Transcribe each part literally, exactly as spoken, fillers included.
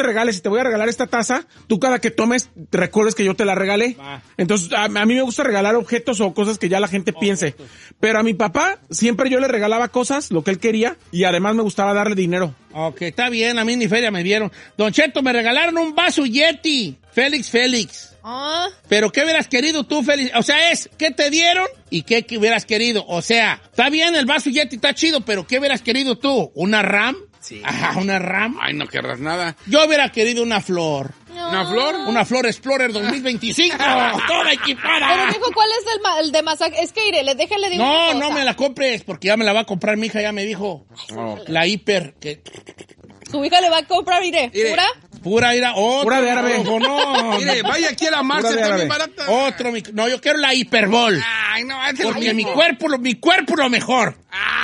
te regale, si te voy a regalar esta taza, tú cada que tomes, te recuerdes que yo te la regalé. Ah. Entonces, a, a mí me gusta regalar objetos o cosas que ya la gente piense. Objetos. Pero a mi papá, siempre yo le regalaba cosas, lo que él quería, y además me gustaba darle dinero. Ok, está bien, a mí ni feria me dieron. Don Cheto, me regalaron un vaso Yeti. Félix, Félix. Ah. Pero ¿qué hubieras querido tú, Félix? O sea, es, ¿qué te dieron? ¿Y qué, qué hubieras querido? O sea, está bien el vaso Yeti, está chido, pero ¿qué hubieras querido tú? ¿Una RAM? Sí. Ajá, ¿una RAM? Ay, no querrás nada. Yo hubiera querido una flor. No. ¿Una flor? Una flor Explorer dos mil veinticinco. Toda equipada. Pero, mijo, ¿cuál es el, ma- el de masaje? Es que, iré, le déjale de No, una cosa. no me la compres, porque ya me la va a comprar mi hija, ya me dijo. Oh. La hiper, que... Su hija le va a comprar, iré, Iré. ¿pura? Pura ira, otro. Pura de árabe. No, no. Mire, vaya aquí a la Marcia, Pura de está bien árabe. barata. Otro, mi- no, yo quiero la Hiperbol. Ay, no, es el Porque mi mismo. cuerpo, lo- mi cuerpo lo mejor.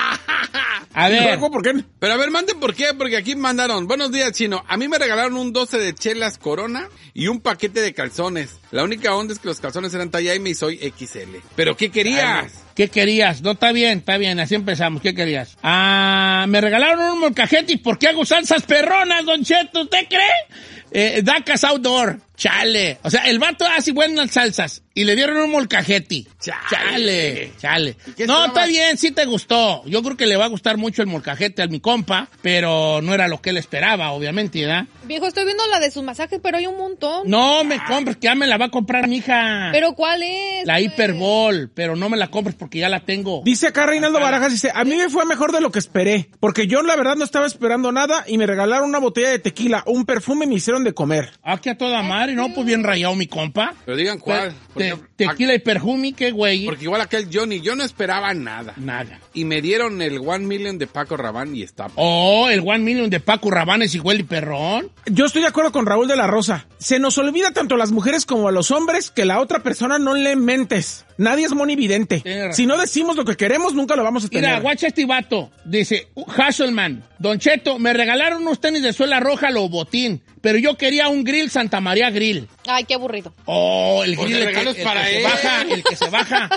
A ¿Y ver. luego por qué? Pero a ver, manden por qué, porque aquí mandaron, buenos días, Chino, a mí me regalaron un doce de chelas Corona y un paquete de calzones. La única onda es que los calzones eran talla M y soy X L. ¿Pero qué querías? ¿Qué querías? No, está bien, está bien, así empezamos. ¿Qué querías? Ah, me regalaron un molcajete porque hago salsas perronas, Don Cheto, ¿usted cree? Eh, Dacas Outdoor, chale. O sea, el vato hace buenas salsas y le dieron un molcajete. Chale, chale. No, está bien, sí te gustó. Yo creo que le va a gustar mucho el molcajete a mi compa, pero no era lo que él esperaba, obviamente, ¿verdad? Viejo, estoy viendo la de sus masajes, pero hay un montón. No me compres, que ya me la va a comprar mi hija. ¿Pero cuál es? La güey? Hyperbol, pero no me la compres porque ya la tengo. Dice acá Reinaldo Barajas, dice, a mí me fue mejor de lo que esperé, porque yo la verdad no estaba esperando nada y me regalaron una botella de tequila, un perfume y me hicieron de comer. Ah, que a toda madre, no, pues bien rayado mi compa. Pero digan cuál. Te- Porque, tequila y perfume, qué güey. porque igual aquel Johnny, yo no esperaba nada. Nada. Y me dieron el One Million de Paco Rabanne y está. Oh, el One Million de Paco Rabanne es igual y perrón. Yo estoy de acuerdo con Raúl de la Rosa. Se nos olvida tanto a las mujeres como a los hombres que la otra persona no le mentes. Nadie es monividente. Tienes razón. Si no decimos lo que queremos, nunca lo vamos a tener. Mira, guacha este vato. Dice, Hasselman, Don Cheto, me regalaron unos tenis de suela roja Lobotín, pero yo quería un grill Santa María Grill. Ay, qué aburrido. Oh, el Pues grill el el que, regalo es el para que se él. baja, el que se baja.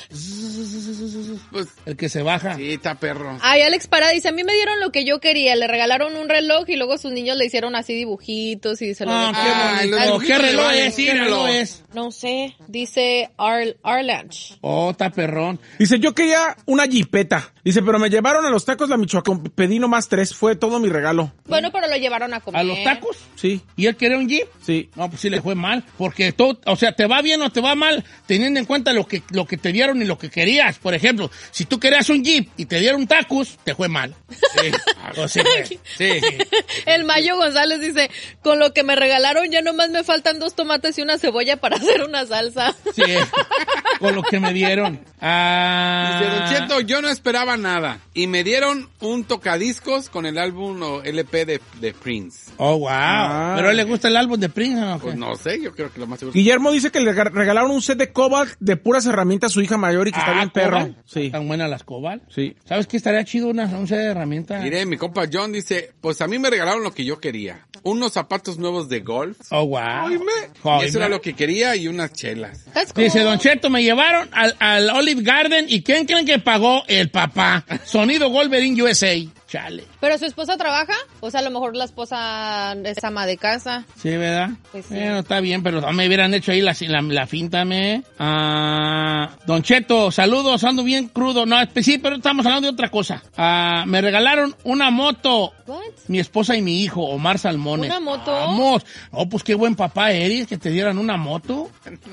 Pues, El que se baja. sí, está perro. Ay, Alex Pará dice, a mí me dieron lo que yo quería. Le regalaron un reloj y luego sus niños le hicieron así dibujitos y se lo Ah, dejaron. qué Ay, bonito. los ¿Qué dibujitos reloj le es? valen, ¿Qué reloj míralo. es? No sé, dice Ar Arlange. Oh, está perrón. Dice, yo quería una jipeta. Dice, pero me llevaron a los tacos la Michoacán. Pedí nomás tres. Fue todo mi regalo. Bueno, pero lo llevaron a comer. ¿A los tacos? Sí, ¿Y él quería un Jeep? sí. No, pues sí le fue mal, porque todo, o sea, te va bien o te va mal teniendo en cuenta lo que, lo que te dieron y lo que querías. Por ejemplo, si tú querías un Jeep y te dieron tacos, te fue mal. Sí. O sea, sí, sí. El Mayo González dice, con lo que me regalaron ya nomás me faltan dos tomates y una cebolla para hacer una salsa. Sí, con lo que me dieron. Ah, Dice, Don Cheto, yo no esperaba nada. Y me dieron un tocadiscos con el álbum o L P de, de Prince. Oh, wow. Ah. ¿Pero a él le gusta el álbum de Prince o qué? Pues no sé, yo creo que lo más seguro. Guillermo dice que le regalaron un set de Cobalt de puras herramientas a su hija mayor y que está Ah, bien perro. ¿Cobalt? Sí, ¿Tan buenas las Cobalt? sí. ¿Sabes qué estaría chido una, un set de herramientas? Mire, mi compa John dice, pues a mí me regalaron lo que yo quería. Unos zapatos nuevos de golf. Oh, wow. Oíme. Oíme. Y eso era lo que quería y unas chelas. That's cool. Dice, Don Cheto, me llevaron al, al Olive Garden y ¿quién creen que pagó? El papá. Sonido Wolverine U S A. Chale. ¿Pero su esposa trabaja? O sea, a lo mejor la esposa es ama de casa. Sí, ¿verdad? Pues sí. Bueno, está bien, pero no me hubieran hecho ahí la, la, la finta, me. Ah, Don Cheto, saludos, ando bien crudo. No, pues sí, pero estamos hablando de otra cosa. Ah, me regalaron una moto. What? Mi esposa y mi hijo, Omar Salmones. ¿Una moto? Vamos. Oh, pues qué buen papá eres, que te dieran una moto.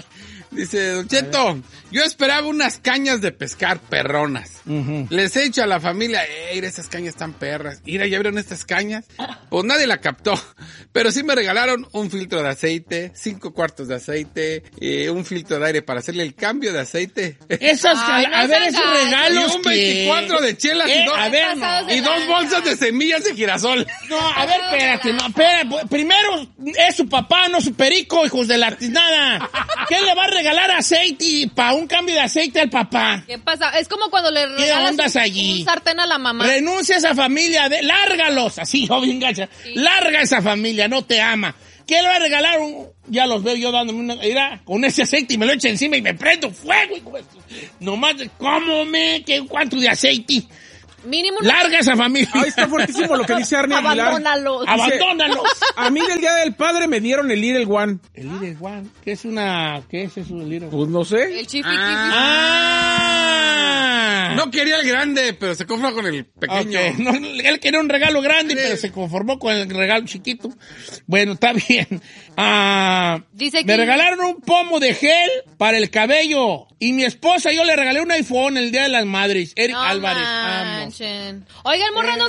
Dice, Don Cheto, yo esperaba unas cañas de pescar perronas. Ujú. Les he dicho a la familia, ey, esas cañas están perras. Mira, ¿ya vieron estas cañas? Pues nadie la captó. Pero sí me regalaron un filtro de aceite, cinco cuartos de aceite, eh, un filtro de aire para hacerle el cambio de aceite. Esas, Ay, a, no a ver, sean esos gachos. regalos Y un que... veinticuatro de chelas Eh, y dos, a ver, pasados de y dos lanza. bolsas de semillas de girasol. No, a ver, espérate, no, espérate. Primero es su papá, no su perico, hijos de la tiznada. ¿Qué le va a regalar aceite para un cambio de aceite al papá? ¿Qué pasa? Es como cuando le ¿Qué regalas ondas un, allí? un sartén a la mamá. Renuncia a esa familia, de, lárgalos, así, yo bien gacha. Sí. Larga esa familia, no te ama. ¿Qué le va a regalar? Un, ya los veo yo dándome una, mira, con ese aceite y me lo echo encima y me prendo fuego. Hijo de su- nomás, ¿cómo me? ¿Qué, ¿Cuánto de aceite? Mínimo. Larga esa familia. Ahí está fuertísimo lo que dice Arnie Aguilar. Abandónalos. Dice, Abandónalos. A mí del Día del Padre me dieron el Little One. El Little One. ¿Qué es una... ¿Qué es eso del Little One? Pues no sé. El chifi Ah. No quería el grande, pero se conformó con el pequeño. Ok, no, él quería un regalo grande, pero se conformó con el regalo chiquito. Bueno, está bien. Ah, Dice me que- regalaron un pomo de gel para el cabello. Y mi esposa, yo le regalé un iPhone el Día de las Madres. Eric No Álvarez. Amo. manchen. Oigan, morra, no